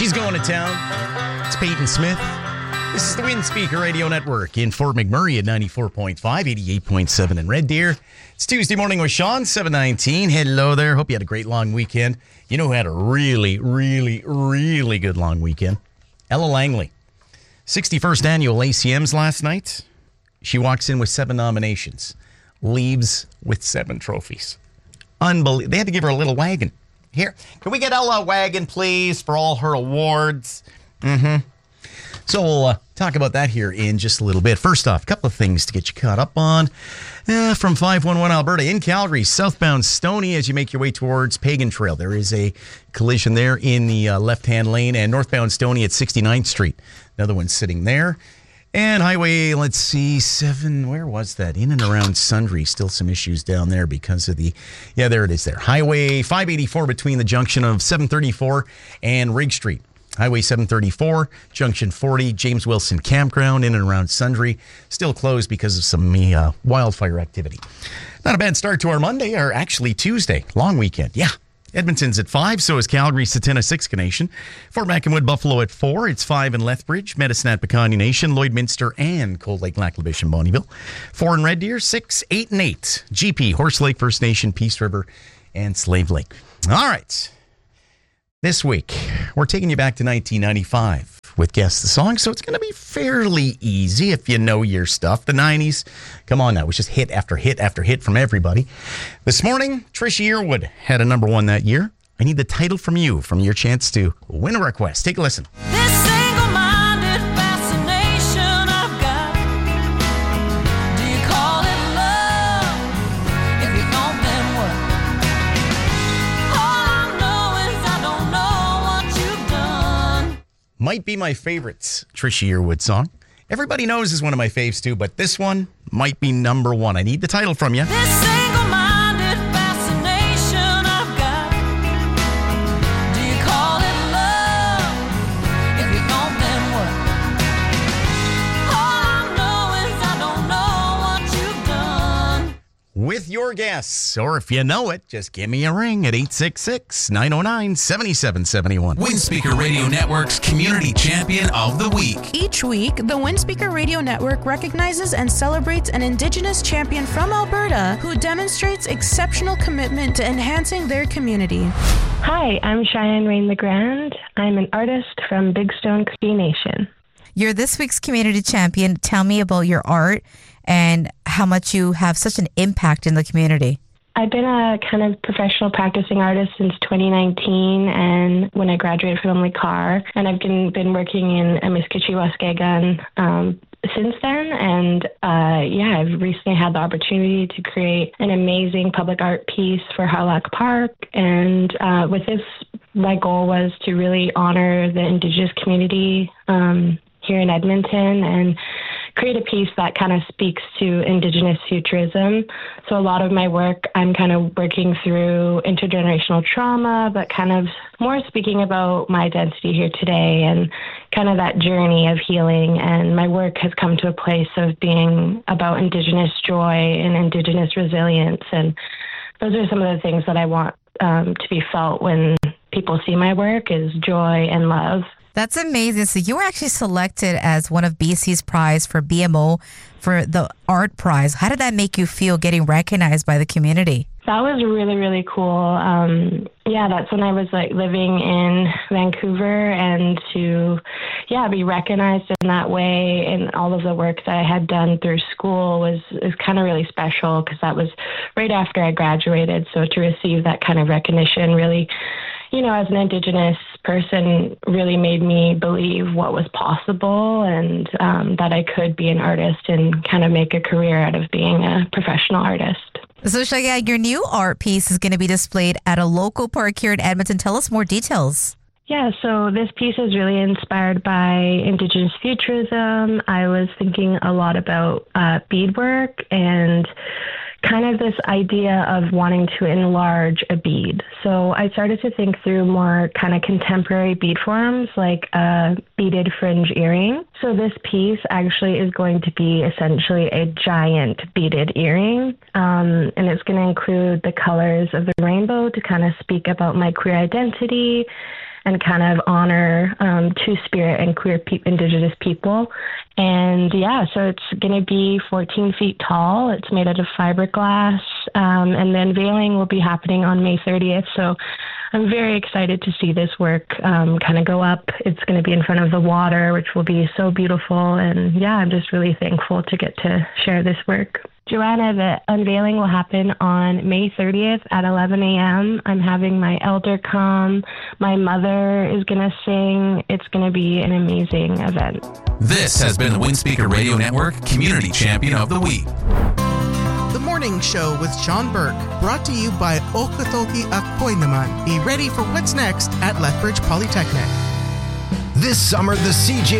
She's going to town. It's Peyton Smith. This is the Wind Speaker Radio Network in Fort McMurray at 94.5, 88.7 in Red Deer. It's Tuesday morning with Sean, 7:19. Hello there. Hope you had a great long weekend. You know who had a really good long weekend? Ella Langley. 61st annual ACMs last night. She walks in with 7 nominations. Leaves with 7 trophies. Unbelievable. They had to give her a little wagon. Here, can we get Ella a wagon, please, for all her awards? So we'll talk about that here in just a little bit. First off, a couple of things to get you caught up on. From 511 Alberta in Calgary, southbound Stoney, as you make your way towards Pagan Trail. There is a collision there in the left-hand lane, and northbound Stoney at 69th Street. Another one sitting there. And highway, let's see, 7, where was that? In and around Sundre. Still some issues down there because of the, yeah, there it is there. Highway 584 between the junction of 734 and Rigg Street. Highway 734, Junction 40, James Wilson Campground in and around Sundre. Still closed because of some wildfire activity. Not a bad start to our Monday, or actually Tuesday. Long weekend, yeah. Edmonton's at 5, so is Calgary, Satana, Siksika Nation. Fort McInwood, Buffalo at 4. It's 5 in Lethbridge, Medicine Hat, Piconio Nation, Lloydminster, and Cold Lake, Lac-La-Biche, and Bonnyville. 4 in Red Deer, 6, 8, and 8. GP, Horse Lake, First Nation, Peace River, and Slave Lake. All right. This week, we're taking you back to 1995 with Guess the Song, so it's going to be fairly easy if you know your stuff. The 90s, come on now, it was just hit after hit after hit from everybody. This morning, Trisha Yearwood had a number 1 that year. I need the title from you, from your chance to win a request. Take a listen. This single-minded fascination I've got. Do you call it love? If you don't, then what? All I know is I don't know what you've done. Might be my favorite Trisha Yearwood song. Everybody knows is one of my faves too, but this one might be number 1. I need the title from you. This single-minded fascination I've got. Do you call it love? If you don't, then what? All I know is I don't know what you've done. With your guess, or if you know it, just give me a ring at 866-909-7771. Windspeaker Radio Network's Community Champion of the Week. Each week, the Windspeaker Radio Network recognizes and celebrates an Indigenous champion from Alberta who demonstrates exceptional commitment to enhancing their community. Hi, I'm Cheyenne Rain LeGrand. I'm an artist from Big Stone Cree Nation. You're this week's community champion. Tell me about your art and how much you have such an impact in the community. I've been a kind of professional practicing artist since 2019, and when I graduated from Car, and I've been working in Amiskitchi, Waskagan since then. And I've recently had the opportunity to create an amazing public art piece for Harlack Park. And with this, my goal was to really honor the Indigenous community here in Edmonton and create a piece that kind of speaks to Indigenous futurism. So a lot of my work, I'm kind of working through intergenerational trauma, but kind of more speaking about my identity here today and kind of that journey of healing. And my work has come to a place of being about Indigenous joy and Indigenous resilience. And those are some of the things that I want to be felt when people see my work, is joy and love. That's amazing. So you were actually selected as one of BC's prize for BMO for the art prize. How did that make you feel getting recognized by the community? That was really, really cool. That's when I was living in Vancouver, and to, be recognized in that way, and all of the work that I had done through school is kind of really special, because that was right after I graduated. So to receive that kind of recognition really, as an Indigenous person, really made me believe what was possible, and that I could be an artist and kind of make a career out of being a professional artist. So Shaya, your new art piece is going to be displayed at a local park here in Edmonton. Tell us more details. Yeah, so this piece is really inspired by Indigenous futurism. I was thinking a lot about beadwork and kind of this idea of wanting to enlarge a bead. So I started to think through more kind of contemporary bead forms, like a beaded fringe earring. So this piece actually is going to be essentially a giant beaded earring, and it's going to include the colors of the rainbow to kind of speak about my queer identity. and kind of honor Two-Spirit and queer Indigenous people. And yeah, so it's going to be 14 feet tall. It's made out of fiberglass. And the unveiling will be happening on May 30th. So I'm very excited to see this work kind of go up. It's going to be in front of the water, which will be so beautiful. And yeah, I'm just really thankful to get to share this work. Joanna, the unveiling will happen on May 30th at 11 a.m. I'm having my elder come. My mother is going to sing. It's going to be an amazing event. This has been the Windspeaker Radio Network Community Champion of the Week. The Morning Show with Sean Burke, brought to you by Okatoki Akpoy Naman. Be ready for what's next at Lethbridge Polytechnic. This summer, the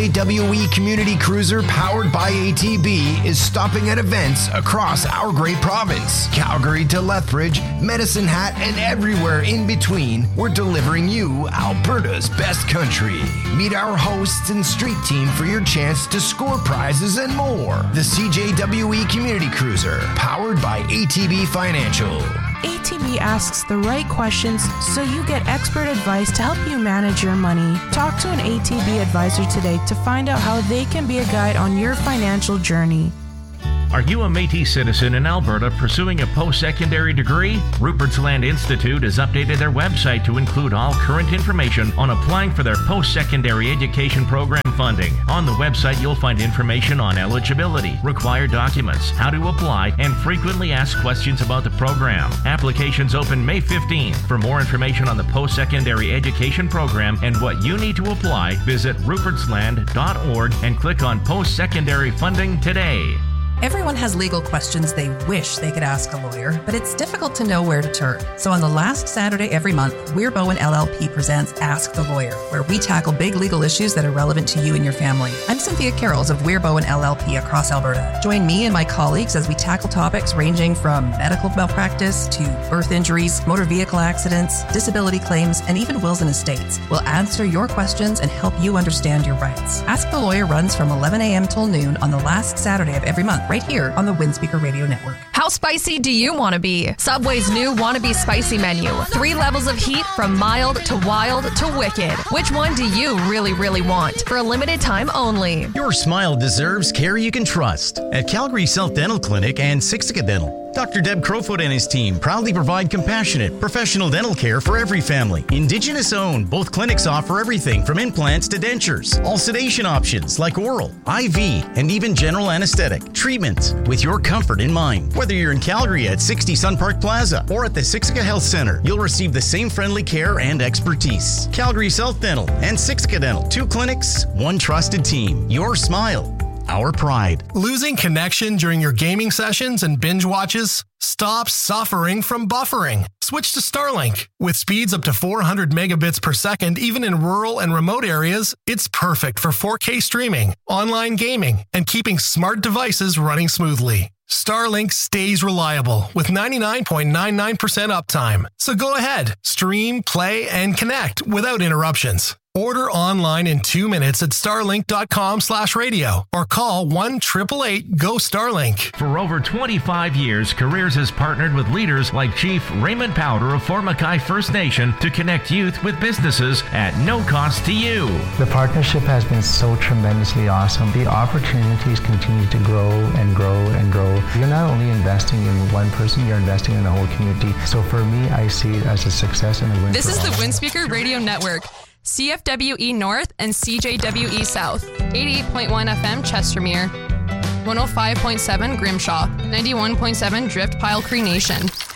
CJWE Community Cruiser powered by ATB is stopping at events across our great province. Calgary to Lethbridge, Medicine Hat, and everywhere in between, we're delivering you Alberta's best country. Meet our hosts and street team for your chance to score prizes and more. The CJWE Community Cruiser, powered by ATB Financial. ATB asks the right questions so you get expert advice to help you manage your money. Talk to an ATB advisor today to find out how they can be a guide on your financial journey. Are you a Métis citizen in Alberta pursuing a post-secondary degree? Rupert's Land Institute has updated their website to include all current information on applying for their post-secondary education program funding. On the website, you'll find information on eligibility, required documents, how to apply, and frequently asked questions about the program. Applications open May 15th. For more information on the post-secondary education program and what you need to apply, visit rupertsland.org and click on post-secondary funding today. Everyone has legal questions they wish they could ask a lawyer, but it's difficult to know where to turn. So on the last Saturday every month, Weir Bowen LLP presents Ask the Lawyer, where we tackle big legal issues that are relevant to you and your family. I'm Cynthia Carrolls of Weir Bowen LLP across Alberta. Join me and my colleagues as we tackle topics ranging from medical malpractice to birth injuries, motor vehicle accidents, disability claims, and even wills and estates. We'll answer your questions and help you understand your rights. Ask the Lawyer runs from 11 a.m. till noon on the last Saturday of every month, right here on the Windspeaker Radio Network. How spicy do you want to be? Subway's new Wannabe Spicy menu. 3 levels of heat from mild to wild to wicked. Which one do you really, really want? For a limited time only. Your smile deserves care you can trust. At Calgary South Dental Clinic and Siksika Dental, Dr. Deb Crowfoot and his team proudly provide compassionate, professional dental care for every family. Indigenous owned, both clinics offer everything from implants to dentures. All sedation options like oral, IV, and even general anesthetic treatments with your comfort in mind. Whether you're in Calgary at 60 Sun Park Plaza or at the Siksika Health Center, you'll receive the same friendly care and expertise. Calgary South Dental and Siksika Dental, 2 clinics, 1 trusted team. Your smile, our pride. Losing connection during your gaming sessions and binge watches? Stop suffering from buffering. Switch to Starlink. With speeds up to 400 megabits per second, even in rural and remote areas, it's perfect for 4K streaming, online gaming, and keeping smart devices running smoothly. Starlink stays reliable with 99.99% uptime. So go ahead, stream, play, and connect without interruptions. Order online in 2 minutes at starlink.com/radio or call 1-888-GO-STARLINK. For over 25 years, Careers has partnered with leaders like Chief Raymond Powder of Fort Mackay First Nation to connect youth with businesses at no cost to you. The partnership has been so tremendously awesome. The opportunities continue to grow and grow and grow. You're not only investing in one person, you're investing in the whole community. So for me, I see it as a success and a win. This is the Windspeaker Radio Network. CFWE North and CJWE South, 88.1 FM Chestermere, 105.7 Grimshaw, 91.7 Drift Pile Cree Nation.